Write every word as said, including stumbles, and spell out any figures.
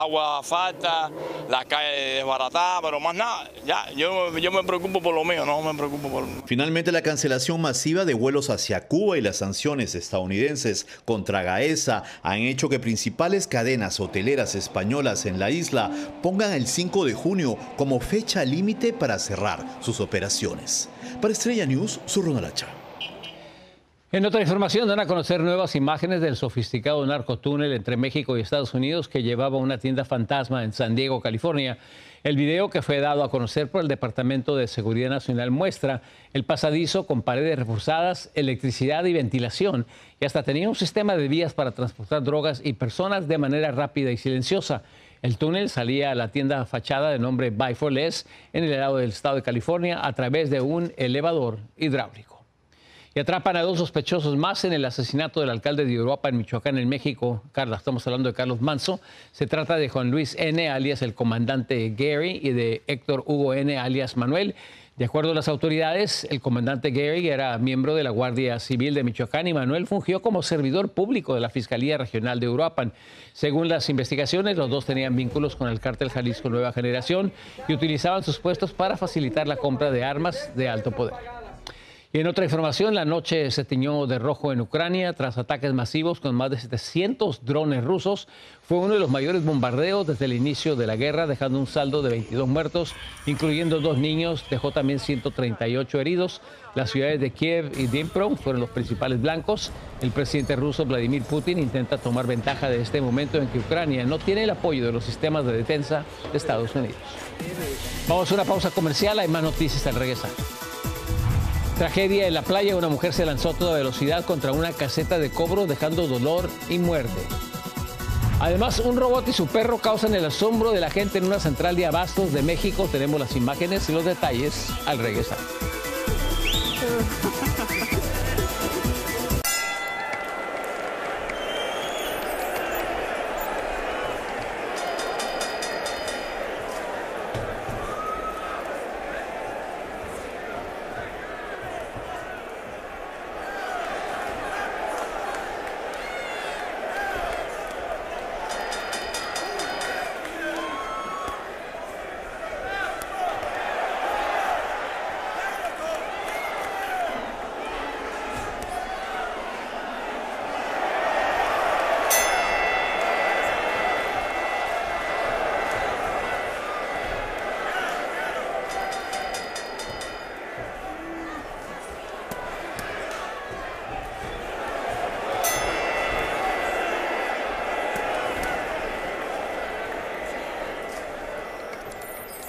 Agua falta, la calle desbaratada, pero más nada, ya, yo, yo me preocupo por lo mío, no me preocupo por... Finalmente, la cancelación masiva de vuelos hacia Cuba y las sanciones estadounidenses contra Gaesa han hecho que principales cadenas hoteleras españolas en la isla pongan el cinco de junio como fecha límite para cerrar sus operaciones. Para Estrella News, su Ronald Hacha. En otra información, dan a conocer nuevas imágenes del sofisticado narcotúnel entre México y Estados Unidos que llevaba una tienda fantasma en San Diego, California. El video, que fue dado a conocer por el Departamento de Seguridad Nacional, muestra el pasadizo con paredes reforzadas, electricidad y ventilación, y hasta tenía un sistema de vías para transportar drogas y personas de manera rápida y silenciosa. El túnel salía a la tienda fachada de nombre Buy for Less en el lado del estado de California a través de un elevador hidráulico. Y atrapan a dos sospechosos más en el asesinato del alcalde de Uruapan, en Michoacán, en México. Carla, estamos hablando de Carlos Manzo. Se trata de Juan Luis N., alias el comandante Gary, y de Héctor Hugo N., alias Manuel. De acuerdo a las autoridades, el comandante Gary era miembro de la Guardia Civil de Michoacán y Manuel fungió como servidor público de la Fiscalía Regional de Uruapan. Según las investigaciones, los dos tenían vínculos con el cártel Jalisco Nueva Generación y utilizaban sus puestos para facilitar la compra de armas de alto poder. Y en otra información, la noche se tiñó de rojo en Ucrania tras ataques masivos con más de setecientos drones rusos. Fue uno de los mayores bombardeos desde el inicio de la guerra, dejando un saldo de veintidós muertos, incluyendo dos niños. Dejó también ciento treinta y ocho heridos. Las ciudades de Kiev y Dnipro fueron los principales blancos. El presidente ruso Vladimir Putin intenta tomar ventaja de este momento en que Ucrania no tiene el apoyo de los sistemas de defensa de Estados Unidos. Vamos a una pausa comercial, hay más noticias al regresar. Tragedia en la playa, una mujer se lanzó a toda velocidad contra una caseta de cobro dejando dolor y muerte. Además, un robot y su perro causan el asombro de la gente en una central de abastos de México. Tenemos las imágenes y los detalles al regresar.